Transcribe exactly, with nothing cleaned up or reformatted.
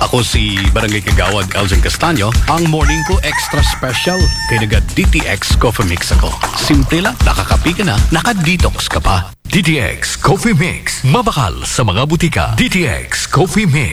Ako si Barangay Kagawad Elgin Castaño. Ang morning ko extra special. Kaya naga-D T X Coffee Mix ako. Simple lang, nakakapi ka na, naka-detox ka pa. D T X Coffee Mix. Mabakal sa mga butika. D T X Coffee Mix.